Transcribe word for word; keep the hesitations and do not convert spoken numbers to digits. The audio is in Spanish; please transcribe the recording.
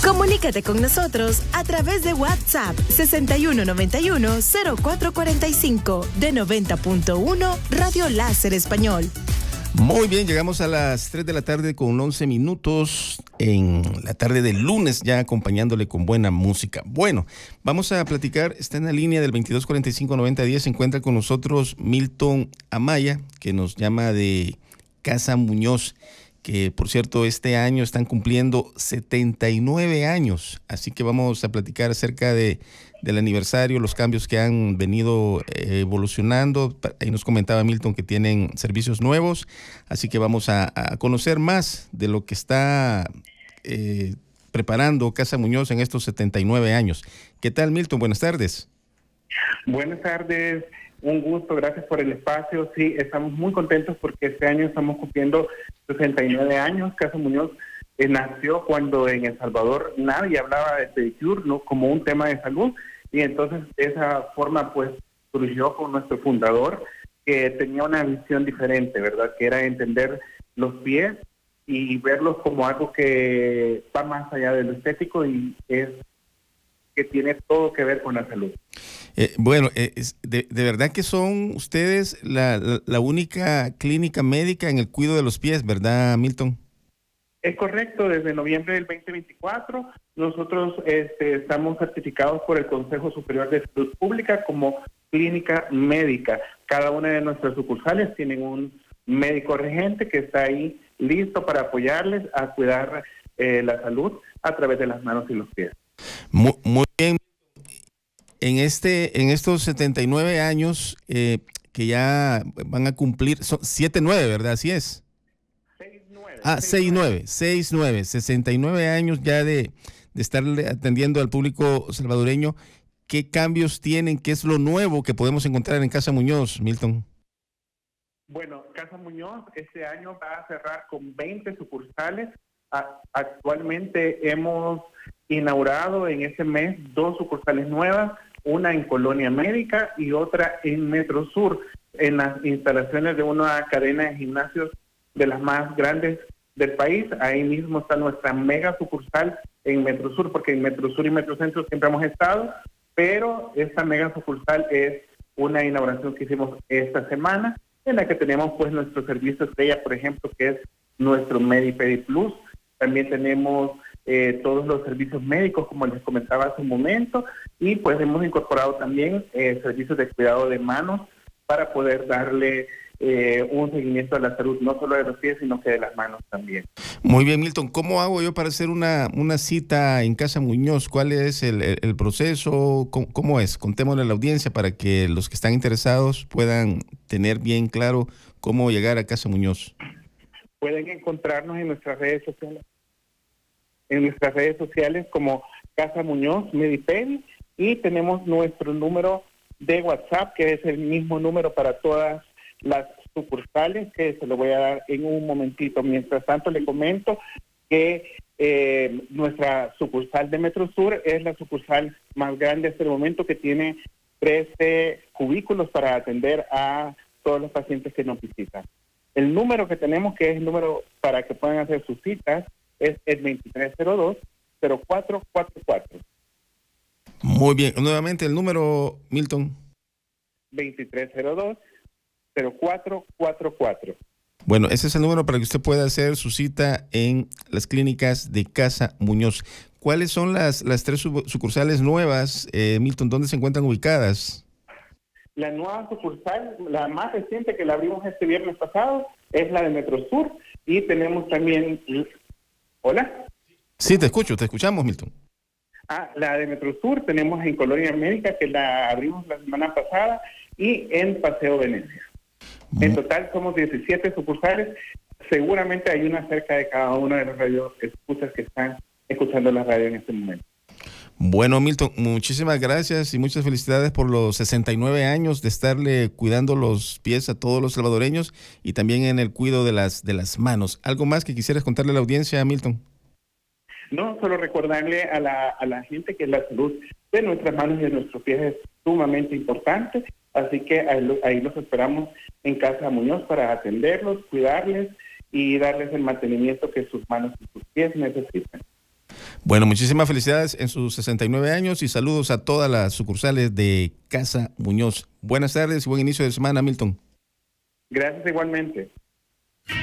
Comunícate con nosotros a través de WhatsApp sesenta y uno noventa y uno cero cuatro cuarenta y cinco de noventa punto uno Radio Láser Español. Muy bien, llegamos a las tres de la tarde con once minutos en la tarde del lunes, ya acompañándole con buena música. Bueno, vamos a platicar, está en la línea del veintidós cuarenta y cinco noventa diez, se encuentra con nosotros Milton Amaya, que nos llama de Casa Muñoz, que por cierto este año están cumpliendo setenta y nueve años, así que vamos a platicar acerca de del aniversario, los cambios que han venido eh, evolucionando. Ahí nos comentaba Milton que tienen servicios nuevos, así que vamos a, a conocer más de lo que está eh, preparando Casa Muñoz en estos setenta y nueve años. ¿Qué tal, Milton? Buenas tardes. Buenas tardes, un gusto, gracias por el espacio. Sí, estamos muy contentos porque este año estamos cumpliendo sesenta y nueve años. Casa Muñoz eh, nació cuando en El Salvador nadie hablaba de pedicure, ¿no?, como un tema de salud. Y entonces de esa forma pues surgió con nuestro fundador, que tenía una visión diferente, ¿verdad? Que era entender los pies y verlos como algo que va más allá de lo estético y es que tiene todo que ver con la salud. Eh, bueno, eh, es de, de verdad que son ustedes la, la, la única clínica médica en el cuidado de los pies, ¿verdad, Milton? Es correcto, desde noviembre del veinte veinticuatro nosotros este, estamos certificados por el Consejo Superior de Salud Pública como clínica médica. Cada una de nuestras sucursales tienen un médico regente que está ahí listo para apoyarles a cuidar eh, la salud a través de las manos y los pies. Muy, muy bien. En este, en estos setenta y nueve años eh, que ya van a cumplir, son siete nueve, ¿verdad? Así es. Ah, seis nueve, seis nueve, sesenta y nueve años ya de, de estar atendiendo al público salvadoreño. ¿Qué cambios tienen? ¿Qué es lo nuevo que podemos encontrar en Casa Muñoz, Milton? Bueno, Casa Muñoz este año va a cerrar con veinte sucursales. A, actualmente hemos inaugurado en este mes dos sucursales nuevas, una en Colonia Médica y otra en Metro Sur, en las instalaciones de una cadena de gimnasios de las más grandes del país. Ahí mismo está nuestra mega sucursal en Metro Sur, porque en Metro Sur y Metro Centro siempre hemos estado, pero esta mega sucursal es una inauguración que hicimos esta semana, en la que tenemos pues nuestro servicio estrella, por ejemplo, que es nuestro MediPedi Plus. También tenemos eh, todos los servicios médicos, como les comentaba hace un momento, y pues hemos incorporado también eh, servicios de cuidado de manos para poder darle Eh, un seguimiento a la salud, no solo de los pies, sino que de las manos también. Muy bien, Milton. ¿Cómo hago yo para hacer una, una cita en Casa Muñoz? ¿Cuál es el, el, el proceso? ¿Cómo, ¿Cómo es? Contémosle a la audiencia para que los que están interesados puedan tener bien claro cómo llegar a Casa Muñoz. Pueden encontrarnos en nuestras redes sociales, en nuestras redes sociales como Casa Muñoz MediPedi, y tenemos nuestro número de WhatsApp, que es el mismo número para todas las sucursales, que se lo voy a dar en un momentito. Mientras tanto, le comento que eh, nuestra sucursal de Metro Sur es la sucursal más grande hasta el momento, que tiene trece cubículos para atender a todos los pacientes que nos visitan. El número que tenemos, que es el número para que puedan hacer sus citas, es el veintitrés cero dos, cero cuatro cuatro cuatro. Muy bien. Nuevamente el número, Milton. veintitrés cero dos, cero cuatro cuatro cuatro. Bueno, ese es el número para que usted pueda hacer su cita en las clínicas de Casa Muñoz. ¿Cuáles son las, las tres sucursales nuevas, eh, Milton? ¿Dónde se encuentran ubicadas? La nueva sucursal, la más reciente, que la abrimos este viernes pasado, es la de Metro Sur, y tenemos también... ¿Hola? Sí, te escucho, te escuchamos, Milton. Ah, la de Metro Sur tenemos en Colonia América, que la abrimos la semana pasada, y en Paseo Venecia. En total somos diecisiete sucursales. Seguramente hay una cerca de cada una de las radios escuchas que están escuchando la radio en este momento. Bueno, Milton, muchísimas gracias y muchas felicidades por los sesenta y nueve años de estarle cuidando los pies a todos los salvadoreños y también en el cuidado de las, de las manos. ¿Algo más que quisieras contarle a la audiencia, Milton? No, solo recordarle a la, a la gente que la salud de nuestras manos y de nuestros pies es sumamente importante. Así que ahí, ahí los esperamos en Casa Muñoz para atenderlos, cuidarles y darles el mantenimiento que sus manos y sus pies necesitan. Bueno, muchísimas felicidades en sus sesenta y nueve años y saludos a todas las sucursales de Casa Muñoz. Buenas tardes y buen inicio de semana, Milton. Gracias igualmente.